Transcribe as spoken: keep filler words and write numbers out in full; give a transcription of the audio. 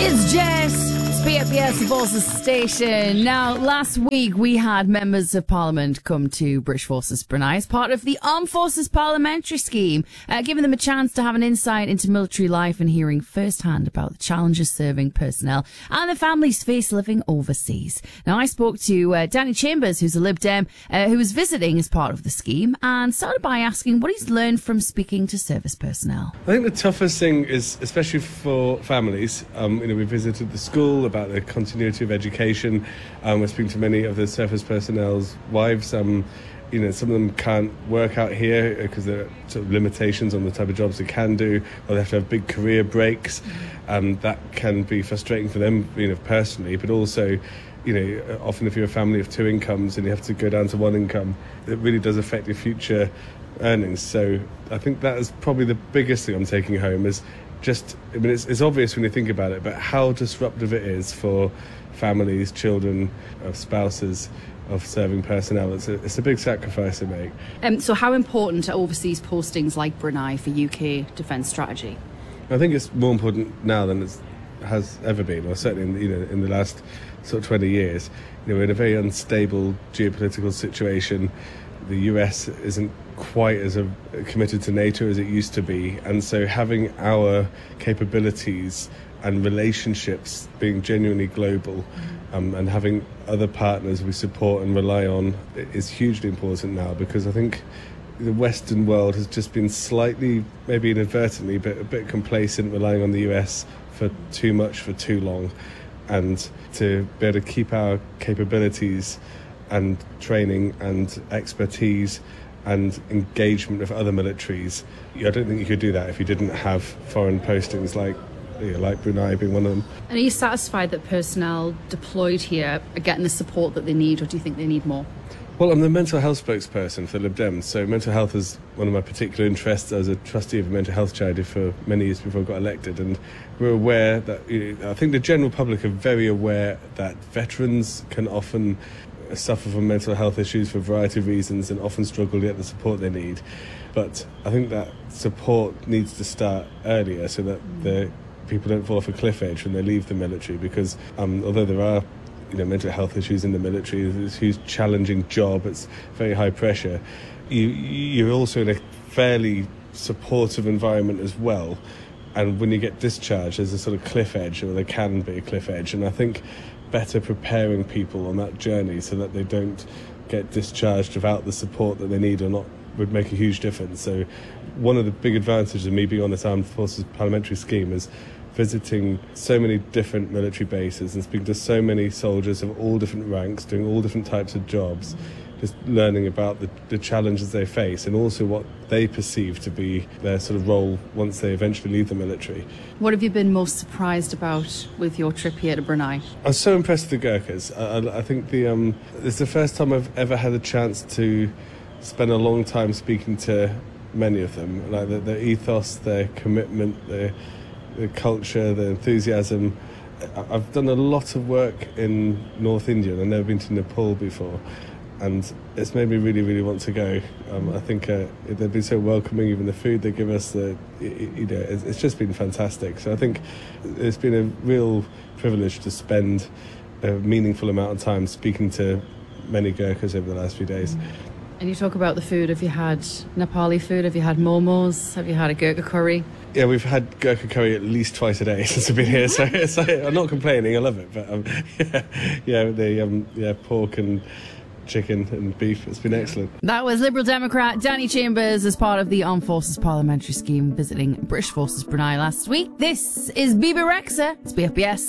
It's Jess. It's B F B S Forces Station. Now, last week we had members of Parliament come to British Forces Brunei as part of the Armed Forces Parliamentary Scheme, uh, giving them a chance to have an insight into military life and hearing firsthand about the challenges serving personnel and their families face living overseas. Now, I spoke to uh, Danny Chambers, who's a Lib Dem, uh, who was visiting as part of the scheme, and started by asking what he's learned from speaking to service personnel. I think the toughest thing is, especially for families, um, you know, we visited the school about the continuity of education. Um, we're speaking to many of the service personnel's wives. Um, you know, some of them can't work out here because there are sort of limitations on the type of jobs they can do, or they have to have big career breaks. Um, that can be frustrating for them, you know, personally, but also, you know, often if you're a family of two incomes and you have to go down to one income, it really does affect your future earnings. So I think that is probably the biggest thing I'm taking home is just, I mean, it's, it's obvious when you think about it, but how disruptive it is for families, children, of spouses, of serving personnel. It's a, it's a big sacrifice to make. Um, so how important are overseas postings like Brunei for U K defence strategy? I think it's more important now than it has ever been, or certainly in, you know, in the last sort of twenty years. You know, we're in a very unstable geopolitical situation. The U S isn't quite as a, committed to NATO as it used to be, and so having our capabilities and relationships being genuinely global, um, and having other partners we support and rely on is hugely important now, because I think the Western world has just been slightly, maybe inadvertently, but a bit complacent, relying on the U S for too much for too long. And to be able to keep our capabilities and training and expertise and engagement with other militaries, I don't think you could do that if you didn't have foreign postings like you know, like Brunei being one of them. And are you satisfied that personnel deployed here are getting the support that they need, or do you think they need more? Well, I'm the mental health spokesperson for the Lib Dems, so mental health is one of my particular interests. I was a trustee of a mental health charity for many years before I got elected, and we're aware that, you know, I think the general public are very aware that veterans can often suffer from mental health issues for a variety of reasons and often struggle to get the support they need. But I think that support needs to start earlier so that the people don't fall off a cliff edge when they leave the military, because um, although there are you know, mental health issues in the military, it's a huge challenging job, it's very high pressure, you, you're also in a fairly supportive environment as well, and when you get discharged there's a sort of cliff edge, or there can be a cliff edge, and I think better preparing people on that journey so that they don't get discharged without the support that they need or not would make a huge difference. So one of the big advantages of me being on this Armed Forces Parliamentary Scheme is visiting so many different military bases and speaking to so many soldiers of all different ranks, doing all different types of jobs, just learning about the, the challenges they face and also what they perceive to be their sort of role once they eventually leave the military. What have you been most surprised about with your trip here to Brunei? I was so impressed with the Gurkhas. I, I, I think the um, it's the first time I've ever had a chance to spend a long time speaking to many of them. Like their, their ethos, their commitment, their, their culture, their enthusiasm. I've done a lot of work in North India, and I've never been to Nepal before, and it's made me really, really want to go. Um, I think uh, they've been so welcoming, even the food they give us, the, you know, it's, it's just been fantastic. So I think it's been a real privilege to spend a meaningful amount of time speaking to many Gurkhas over the last few days. And you talk about the food. Have you had Nepali food? Have you had momos? Have you had a Gurkha curry? Yeah, we've had Gurkha curry at least twice a day since I've been here, so, so I'm not complaining. I love it, but um, yeah, yeah, the um, yeah, pork and chicken and beef. It's been excellent. That was Liberal Democrat Danny Chambers as part of the Armed Forces Parliamentary Scheme visiting British Forces Brunei last week. This is Bibi Rexa. It's B F B S.